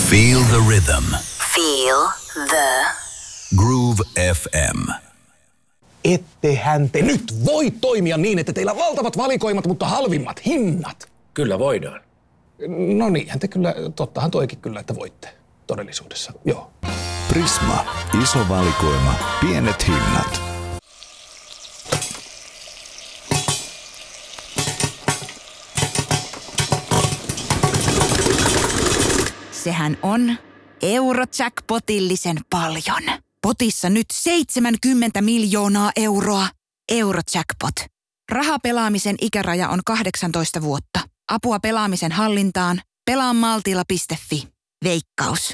Feel the rhythm. Feel the Groove FM. Ettehän te nyt voi toimia niin, että teillä on valtavat valikoimat, mutta halvimmat hinnat. Kyllä voidaan. No niinhän te kyllä, tottahan toikin kyllä, että voitte todellisuudessa, joo. Prisma. Iso valikoima. Pienet hinnat. Sehän on Eurojackpotillisen paljon. Potissa nyt 70 miljoonaa euroa. Eurojackpot. Rahapelaamisen ikäraja on 18 vuotta. Apua pelaamisen hallintaan. Pelaamaltilla.fi. Veikkaus.